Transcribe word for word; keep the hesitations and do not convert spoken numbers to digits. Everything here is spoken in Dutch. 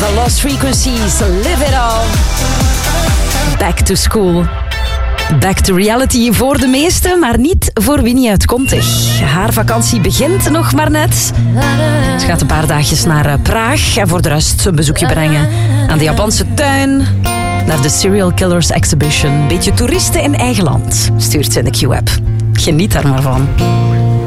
Lost Frequencies, Live It All. Back to school. Back to reality voor de meesten, maar niet voor Winnie uit Kontig. Haar vakantie begint nog maar net. Ze gaat een paar dagjes naar Praag en voor de rest een bezoekje brengen aan de Japanse tuin, naar de Serial Killers Exhibition. Beetje toeristen in eigen land, stuurt ze in de Q-app. Geniet daar maar van.